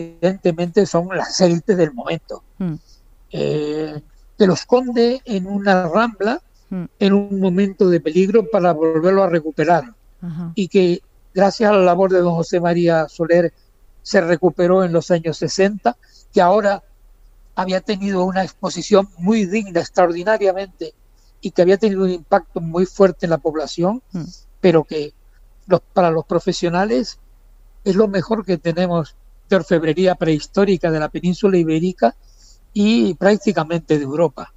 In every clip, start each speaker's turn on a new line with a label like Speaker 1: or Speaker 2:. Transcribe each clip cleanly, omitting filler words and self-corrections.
Speaker 1: evidentemente son las élites del momento. Que lo esconde en una rambla en un momento de peligro para volverlo a recuperar. Y que gracias a la labor de don José María Soler se recuperó en los años 60, que ahora había tenido una exposición muy digna, extraordinariamente, y que había tenido un impacto muy fuerte en la población, pero que para los profesionales es lo mejor que tenemos de orfebrería prehistórica de la península ibérica y prácticamente de Europa.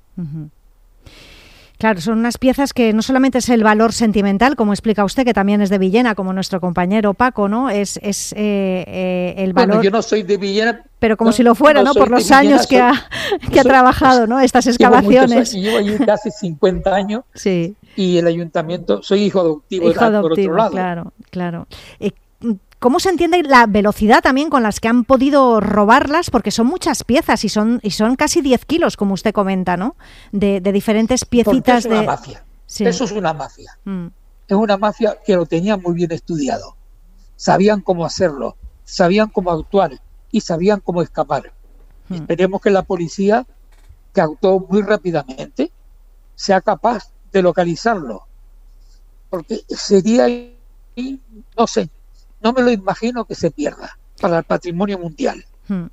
Speaker 2: Claro, son unas piezas que no solamente es el valor sentimental, como explica usted, que también es de Villena, como nuestro compañero Paco, ¿no? Es el valor...
Speaker 1: Bueno, yo no soy de Villena...
Speaker 2: Pero como si lo fuera, ¿no? Por los años que ha trabajado, ¿no? Estas excavaciones.
Speaker 1: Llevo allí casi 50 años.
Speaker 2: Sí.
Speaker 1: Y el ayuntamiento... Soy hijo adoptivo, por otro lado.
Speaker 2: Claro. ¿Cómo se entiende la velocidad también con las que han podido robarlas? Porque son muchas piezas y son casi 10 kilos, como usted comenta, ¿no? De diferentes piecitas.
Speaker 1: Porque es una mafia. Sí. Eso es una mafia. Es una mafia que lo tenía muy bien estudiado. Sabían cómo hacerlo, sabían cómo actuar y sabían cómo escapar. Esperemos que la policía, que actuó muy rápidamente, sea capaz de localizarlo. Porque sería, no sé, no me lo imagino que se pierda para el patrimonio mundial.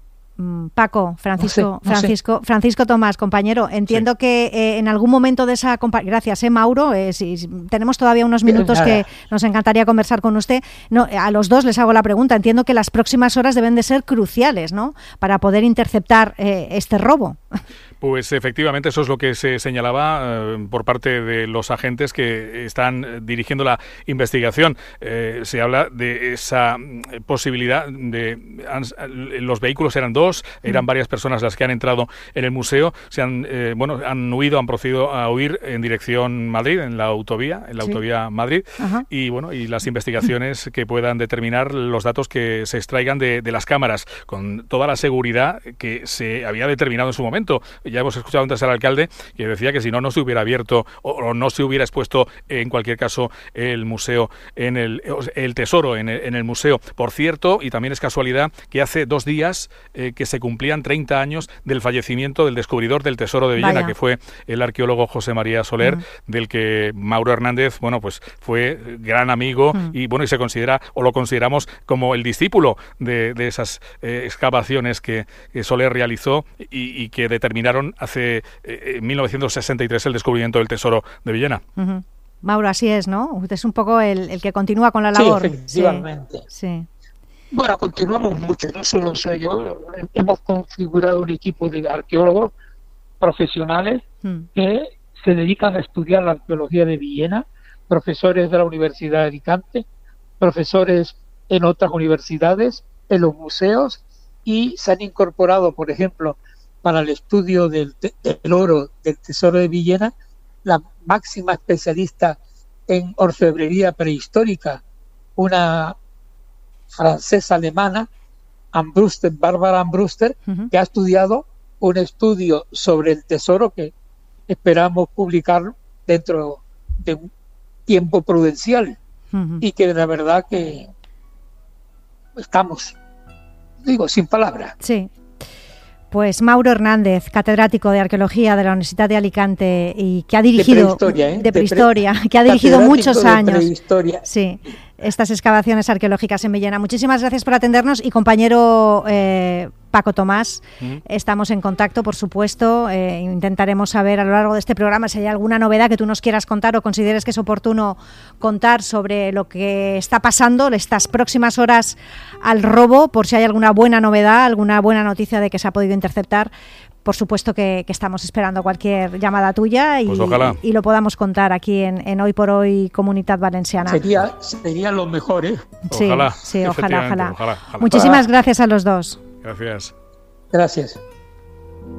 Speaker 2: Paco, Francisco Tomás, compañero, entiendo que en algún momento de esa... Gracias, Mauro. Tenemos todavía unos minutos que nos encantaría conversar con usted. No, a los dos les hago la pregunta. Entiendo que las próximas horas deben de ser cruciales, ¿no?, para poder interceptar este robo.
Speaker 3: Pues efectivamente eso es lo que se señalaba por parte de los agentes que están dirigiendo la investigación. Se habla de esa posibilidad de... Los vehículos eran dos, eran varias personas las que han entrado en el museo, han huido, han procedido a huir en dirección Madrid, en la autovía Madrid, y las investigaciones que puedan determinar los datos que se extraigan de las cámaras, con toda la seguridad que se había determinado en su momento. Ya hemos escuchado antes al alcalde que decía que si no se hubiera abierto o no se hubiera expuesto en cualquier caso el museo, el tesoro en el museo. Por cierto, y también es casualidad, que hace 2 días que se cumplían 30 años del fallecimiento del descubridor del tesoro de Villena, que fue el arqueólogo José María Soler, del que Mauro Hernández, pues fue gran amigo y se considera, o lo consideramos, como el discípulo de esas excavaciones que Soler realizó y que determinaron hace 1963 el descubrimiento del tesoro de Villena.
Speaker 2: Mauro, así es, ¿no? Usted es un poco el que continúa con la labor.
Speaker 1: Sí, efectivamente.
Speaker 2: Sí.
Speaker 1: Bueno, continuamos mucho, no solo soy yo. Hemos configurado un equipo de arqueólogos profesionales que se dedican a estudiar la arqueología de Villena, profesores de la Universidad de Alicante, profesores en otras universidades, en los museos, y se han incorporado, por ejemplo, para el estudio del oro del tesoro de Villena, la máxima especialista en orfebrería prehistórica, una francesa alemana, Bárbara Ambruster, que ha estudiado un estudio sobre el tesoro que esperamos publicar dentro de un tiempo prudencial, y que la verdad que estamos, sin palabras.
Speaker 2: Sí. Pues Mauro Hernández, catedrático de Arqueología de la Universidad de Alicante y que ha dirigido... De prehistoria, que ha dirigido muchos años. Sí, estas excavaciones arqueológicas en Villena. Muchísimas gracias por atendernos y compañero Paco Tomás, estamos en contacto, por supuesto. Intentaremos saber a lo largo de este programa si hay alguna novedad que tú nos quieras contar o consideres que es oportuno contar sobre lo que está pasando estas próximas horas al robo, por si hay alguna buena novedad, alguna buena noticia de que se ha podido interceptar. Por supuesto que estamos esperando cualquier llamada tuya y lo podamos contar aquí en Hoy por Hoy Comunitat Valenciana.
Speaker 1: Sería lo mejor, ¿eh?
Speaker 2: Sí, ojalá. Muchísimas gracias a los dos.
Speaker 3: Gracias.
Speaker 1: Gracias.